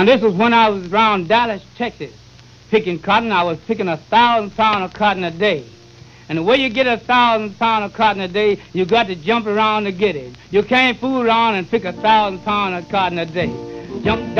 Now, this was when I was around Dallas, Texas, picking cotton. I was picking 1,000 pounds of cotton a day. And the way you get 1,000 pounds of cotton a day, you got to jump around to get it. You can't fool around and pick 1,000 pounds of cotton a day. Jump